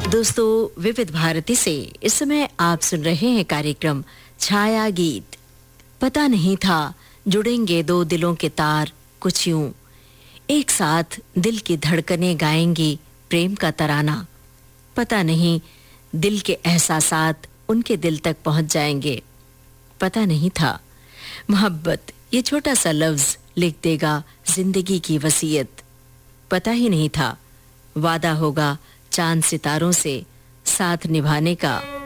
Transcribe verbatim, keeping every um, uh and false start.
दोस्तों, विविध भारती से इस समय आप सुन रहे हैं कार्यक्रम छाया गीत। पता नहीं था जुड़ेंगे दो दिलों के तार कुछ यूं, एक साथ दिल की धड़कनें गाएंगी प्रेम का तराना। पता नहीं दिल के एहसासात उनके दिल तक पहुंच जाएंगे। पता नहीं था मोहब्बत ये छोटा सा लफ्ज लिख देगा जिंदगी की वसीयत। पता ही नहीं था वादा होगा चांद सितारों से साथ निभाने का।